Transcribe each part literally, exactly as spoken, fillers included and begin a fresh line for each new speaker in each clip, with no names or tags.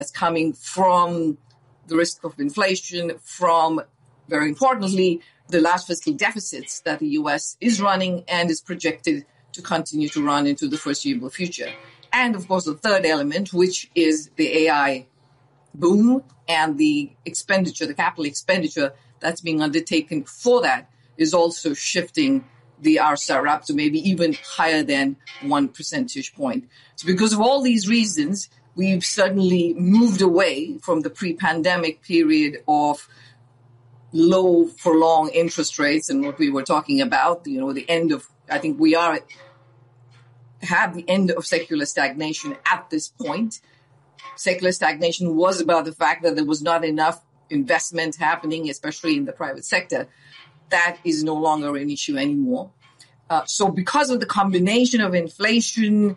that's coming from the risk of inflation, from, very importantly, the large fiscal deficits that the U S is running and is projected to continue to run into the foreseeable future. And, of course, the third element, which is the A I boom and the expenditure, the capital expenditure that's being undertaken for that is also shifting the R star up to maybe even higher than one percentage point. So because of all these reasons, we've suddenly moved away from the pre-pandemic period of low for long interest rates and what we were talking about, you know, the end of, I think we are at, have the end of secular stagnation at this point. Secular stagnation was about the fact that there was not enough investment happening, especially in the private sector. That is no longer an issue anymore. Uh, so because of the combination of inflation,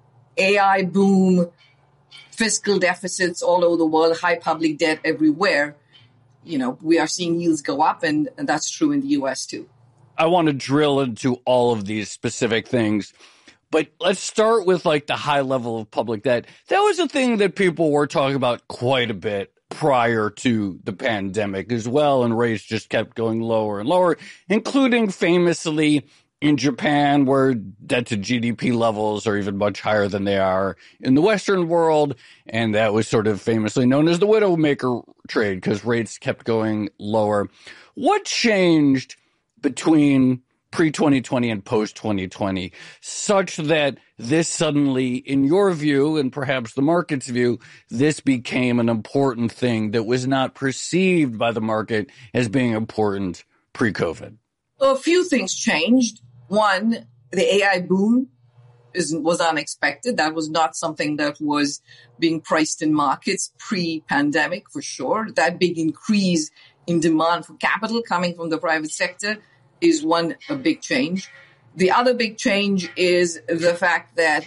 A I boom, fiscal deficits all over the world, high public debt everywhere, you know, we are seeing yields go up, and, and that's true in the U S too.
I want to drill into all of these specific things, but let's start with like the high level of public debt. That was a thing that people were talking about quite a bit prior to the pandemic as well, and rates just kept going lower and lower, including famously in Japan, where debt to G D P levels are even much higher than they are in the Western world. And that was sort of famously known as the widowmaker trade because rates kept going lower. What changed between pre twenty twenty and post twenty twenty such that this suddenly, in your view, and perhaps the market's view, this became an important thing that was not perceived by the market as being important pre-COVID?
Well, a few things changed. One, the A I boom is, was unexpected. That was not something that was being priced in markets pre-pandemic, for sure. That big increase in demand for capital coming from the private sector is one, a big change. The other big change is the fact that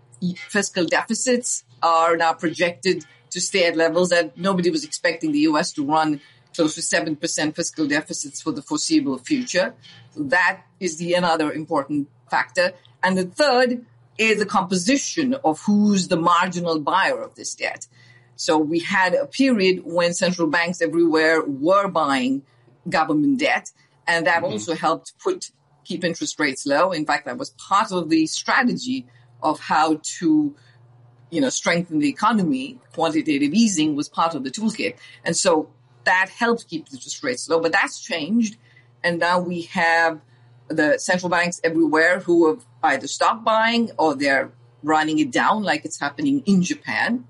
fiscal deficits are now projected to stay at levels that nobody was expecting the U S to run close to seven percent fiscal deficits for the foreseeable future. So that is the another important factor. And the third is the composition of who's the marginal buyer of this debt. So we had a period when central banks everywhere were buying government debt, and that mm-hmm. also helped put keep interest rates low. In fact, that was part of the strategy of how to, you know, strengthen the economy. Quantitative easing was part of the toolkit. And so that helped keep interest rates low, but that's changed. And now we have the central banks everywhere who have either stopped buying or they're running it down like it's happening in Japan.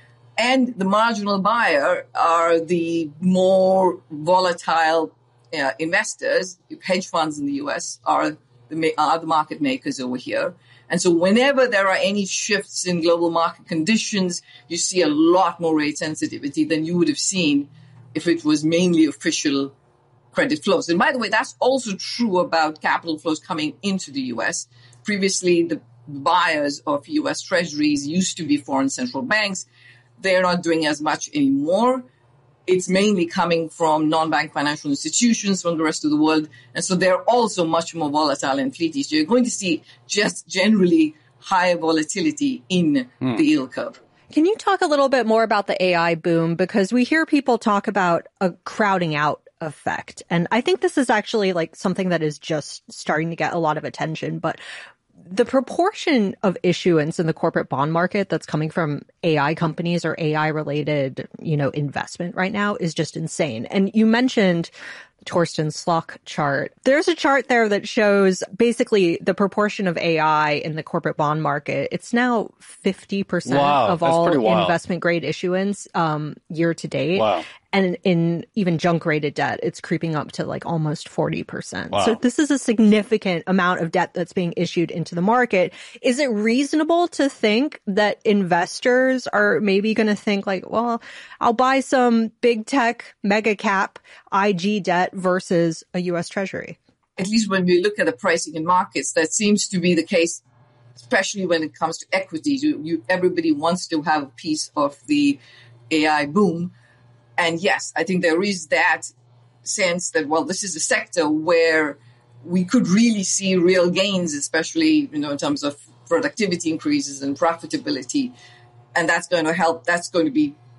And the marginal buyer are the more volatile uh, investors. Hedge funds in the U S are the, are the market makers over here. And so whenever there are any shifts in global market conditions, you see a lot more rate sensitivity than you would have seen if it was mainly official credit flows. And by the way, that's also true about capital flows coming into the U S. Previously, the buyers of U S treasuries used to be foreign central banks. They're not doing as much anymore. It's mainly coming from non-bank financial institutions from the rest of the world. And so they're also much more volatile and fleety. So you're going to see just generally higher volatility in hmm. the yield curve.
Can you talk a little bit more about the A I boom? Because we hear people talk about a crowding out effect. And I think this is actually like something that is just starting to get a lot of attention. But the proportion of issuance in the corporate bond market that's coming from A I companies or A I related, you know, investment right now is just insane. And you mentioned Torsten Slok chart. There's a chart there that shows basically the proportion of A I in the corporate bond market. It's now fifty percent
wow,
of all investment grade issuance um, year to date.
Wow.
And in even junk rated debt, it's creeping up to like almost forty percent.
Wow.
So this is a significant amount of debt that's being issued into the market. Is it reasonable to think that investors are maybe going to think like, well, I'll buy some big tech, mega cap I G debt versus a U S Treasury?
At least when we look at the pricing in markets, that seems to be the case, especially when it comes to equities. You, you, everybody wants to have a piece of the A I boom. And yes, I think there is that sense that, well, this is a sector where we could really see real gains, especially, you know, in terms of productivity increases and profitability. And that's going to help. That's going to be